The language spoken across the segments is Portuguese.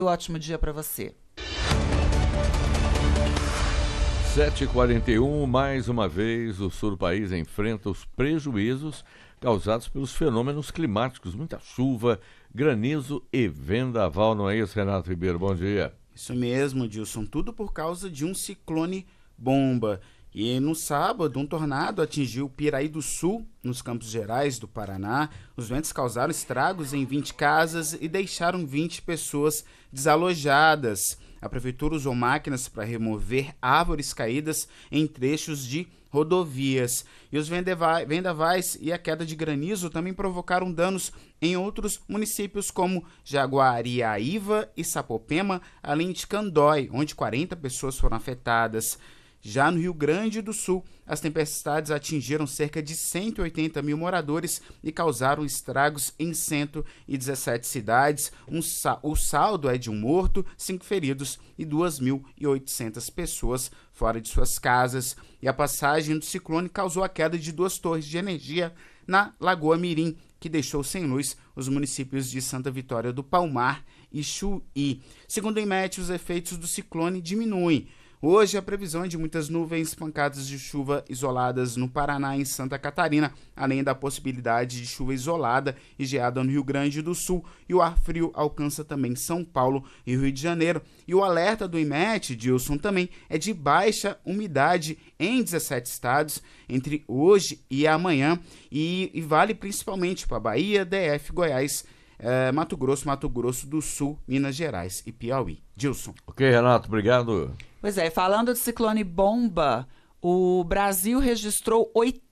Um ótimo dia para você. 7h41, mais uma vez, o sul do país enfrenta os prejuízos causados pelos fenômenos climáticos. Muita chuva, granizo e vendaval, não é isso, Renato Ribeiro? Bom dia. Isso mesmo, Dilson. Tudo por causa de um ciclone bomba. E no sábado, um tornado atingiu Piraí do Sul, nos Campos Gerais do Paraná. Os ventos causaram estragos em 20 casas e deixaram 20 pessoas desalojadas. A prefeitura usou máquinas para remover árvores caídas em trechos de rodovias. E os vendavais e a queda de granizo também provocaram danos em outros municípios como Jaguariaíva e Sapopema, além de Candói, onde 40 pessoas foram afetadas. Já no Rio Grande do Sul, as tempestades atingiram cerca de 180 mil moradores e causaram estragos em 117 cidades. O saldo é de um morto, 5 feridos e 2.800 pessoas fora de suas casas. E a passagem do ciclone causou a queda de 2 torres de energia na Lagoa Mirim, que deixou sem luz os municípios de Santa Vitória do Palmar e Chuí. Segundo o IMET, os efeitos do ciclone diminuem. Hoje, a previsão é de muitas nuvens, pancadas de chuva isoladas no Paraná e em Santa Catarina, além da possibilidade de chuva isolada e geada no Rio Grande do Sul. E o ar frio alcança também São Paulo e Rio de Janeiro. E o alerta do IMET, Dilson, também é de baixa umidade em 17 estados entre hoje e amanhã. E vale principalmente para Bahia, DF, Goiás, Mato Grosso do Sul, Minas Gerais e Piauí. Dilson. Ok, Renato, obrigado. Pois é, falando de ciclone bomba, o Brasil registrou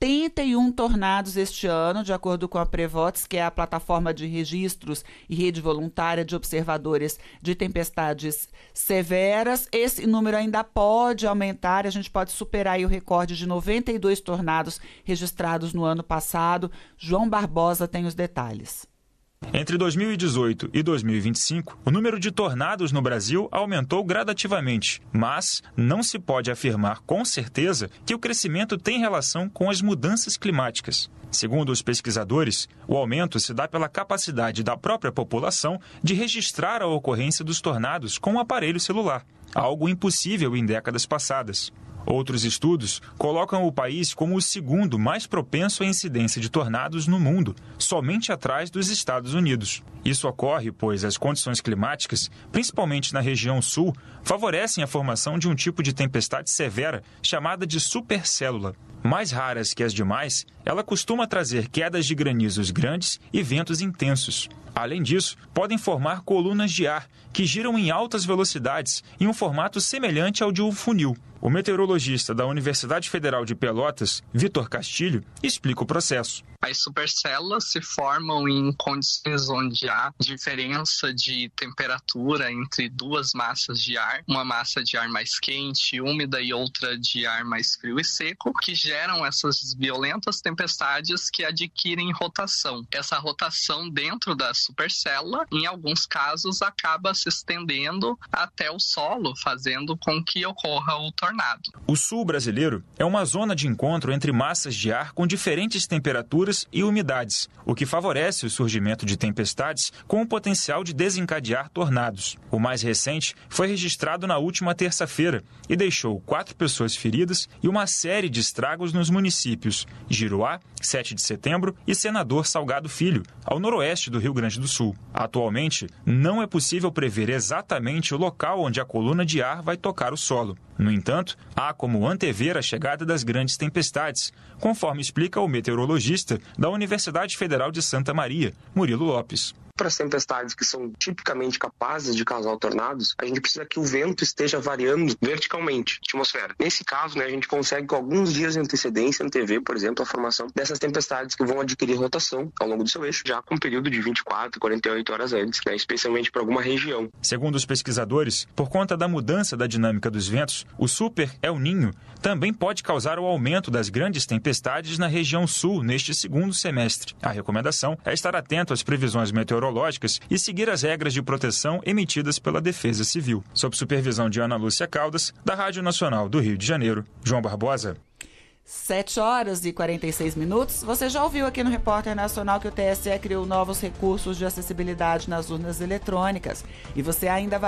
81 tornados este ano, de acordo com a Prevotes, que é a plataforma de registros e rede voluntária de observadores de tempestades severas. Esse número ainda pode aumentar, a gente pode superar aí o recorde de 92 tornados registrados no ano passado. João Barbosa tem os detalhes. Entre 2018 e 2025, o número de tornados no Brasil aumentou gradativamente, mas não se pode afirmar com certeza que o crescimento tem relação com as mudanças climáticas. Segundo os pesquisadores, o aumento se dá pela capacidade da própria população de registrar a ocorrência dos tornados com um aparelho celular, algo impossível em décadas passadas. Outros estudos colocam o país como o segundo mais propenso à incidência de tornados no mundo, somente atrás dos Estados Unidos. Isso ocorre pois as condições climáticas, principalmente na região sul, favorecem a formação de um tipo de tempestade severa chamada de supercélula. Mais raras que as demais, ela costuma trazer quedas de granizos grandes e ventos intensos. Além disso, podem formar colunas de ar que giram em altas velocidades em um formato semelhante ao de um funil. O meteorologista da Universidade Federal de Pelotas, Vitor Castilho, explica o processo. As supercélulas se formam em condições onde há diferença de temperatura entre duas massas de ar, uma massa de ar mais quente, úmida e outra de ar mais frio e seco, que geram essas violentas tempestades que adquirem rotação. Essa rotação dentro da supercélula, em alguns casos, acaba se estendendo até o solo, fazendo com que ocorra o tornado. O sul brasileiro é uma zona de encontro entre massas de ar com diferentes temperaturas e umidades, o que favorece o surgimento de tempestades com o potencial de desencadear tornados. O mais recente foi registrado na última terça-feira e deixou 4 pessoas feridas e uma série de estragos nos municípios Giruá, 7 de setembro e Senador Salgado Filho, ao noroeste do Rio Grande do Sul. Atualmente, não é possível prever exatamente o local onde a coluna de ar vai tocar o solo. No entanto, há como antever a chegada das grandes tempestades, conforme explica o meteorologista da Universidade Federal de Santa Maria, Murilo Lopes. Para as tempestades que são tipicamente capazes de causar tornados, a gente precisa que o vento esteja variando verticalmente na atmosfera. Nesse caso, a gente consegue com alguns dias de antecedência antever, por exemplo, a formação dessas tempestades que vão adquirir rotação ao longo do seu eixo, já com um período de 24, 48 horas antes, especialmente para alguma região. Segundo os pesquisadores, por conta da mudança da dinâmica dos ventos, o Super El Niño também pode causar o aumento das grandes tempestades na região sul neste segundo semestre. A recomendação é estar atento às previsões meteorológicas e seguir as regras de proteção emitidas pela Defesa Civil. Sob supervisão de Ana Lúcia Caldas, da Rádio Nacional do Rio de Janeiro, João Barbosa. 7h46. Você já ouviu aqui no Repórter Nacional que o TSE criou novos recursos de acessibilidade nas urnas eletrônicas. E você ainda vai